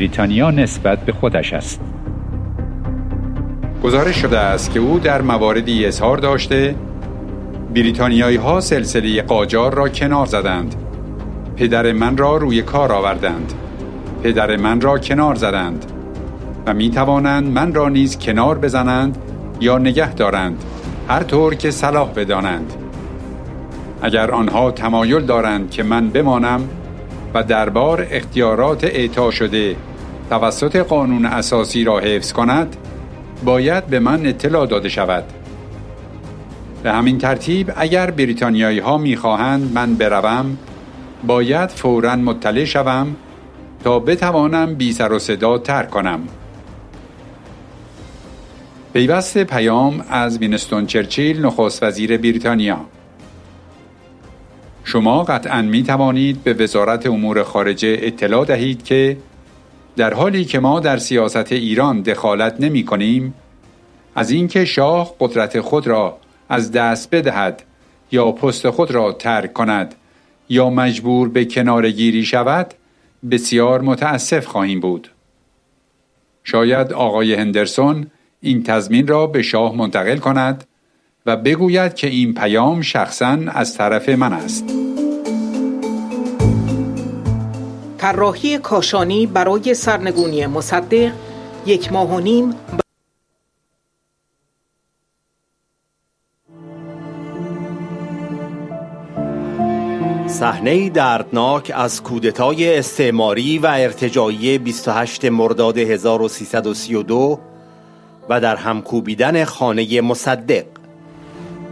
بریتانیا نسبت به خودش است. گزارش شده است که او در مواردی اظهار داشته بریتانیایی‌ها سلسله قاجار را کنار زدند. پدر من را روی کار آوردند. پدر من را کنار زدند و می توانند من را نیز کنار بزنند یا نگه دارند، هر طور که صلاح بدانند. اگر آنها تمایل دارند که من بمانم و دربار اختیارات اعطا شده توسط قانون اساسی را حفظ کند، باید به من اطلاع داده شود. به همین ترتیب اگر بریتانیایی ها می خواهند من بروم، باید فوراً مطلع شوم تا بتوانم بی سر و صدا ترک کنم. پیوست پیام از وینستون چرچیل، نخست وزیر بریتانیا. شما قطعاً می توانید به وزارت امور خارجه اطلاع دهید که در حالی که ما در سیاست ایران دخالت نمی کنیم، از اینکه شاه قدرت خود را از دست بدهد یا پست خود را ترک کند یا مجبور به کناره‌گیری شود، بسیار متاسف خواهیم بود. شاید آقای هندرسون این تضمین را به شاه منتقل کند و بگوید که این پیام شخصاً از طرف من است. طراحی کاشانی برای سرنگونی مصدق 1.5 ماه صحنه‌ای دردناک از کودتای استعماری و ارتجاعی 28 مرداد 1332 و در هم کوبیدن خانه مصدق.